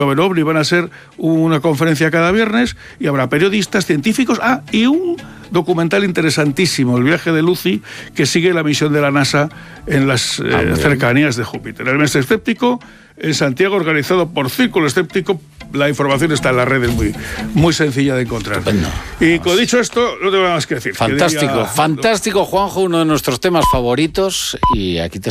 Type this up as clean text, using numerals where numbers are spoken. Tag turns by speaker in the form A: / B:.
A: OVNI van a ser una conferencia cada viernes y habrá periodistas, científicos, y un documental interesantísimo, el viaje de Lucy, que sigue la misión de la NASA en las cercanías de Júpiter. El mes escéptico en Santiago, organizado por Círculo Escéptico. La información está en las redes, muy sencilla de encontrar.
B: Estupendo.
A: Y con dicho esto, no tengo más que decir.
B: Fantástico, fantástico, Juanjo, uno de nuestros temas favoritos, y aquí te